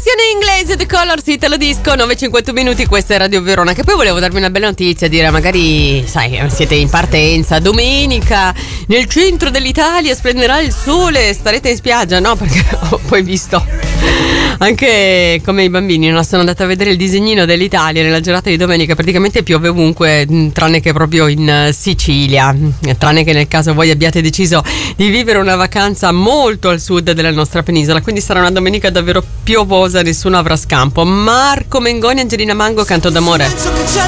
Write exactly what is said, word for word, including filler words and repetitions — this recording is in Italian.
versione inglese The Colors Italo Disco, nove e cinquantotto minuti, questa è Radio Verona. Che poi volevo darvi una bella notizia, dire magari, sai, siete in partenza, domenica nel centro dell'Italia splenderà il sole, starete in spiaggia, no? Perché ho poi visto anche come i bambini, no? Sono andata a vedere il disegnino dell'Italia nella giornata di domenica, praticamente piove ovunque, tranne che proprio in Sicilia, tranne che nel caso voi abbiate deciso di vivere una vacanza molto al sud della nostra penisola, quindi sarà una domenica davvero piovosa, nessuno avrà scampo. Marco Mengoni, Angelina Mango, Canto d'amore.